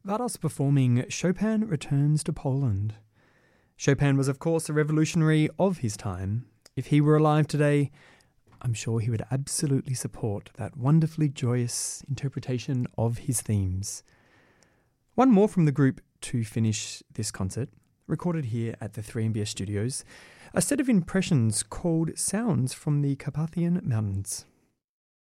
Vados performing Chopin Returns to Poland. Chopin was, of course, a revolutionary of his time. If he were alive today, I'm sure he would absolutely support that wonderfully joyous interpretation of his themes. One more from the group to finish this concert, recorded here at the 3MBS studios, a set of impressions called Sounds from the Carpathian Mountains.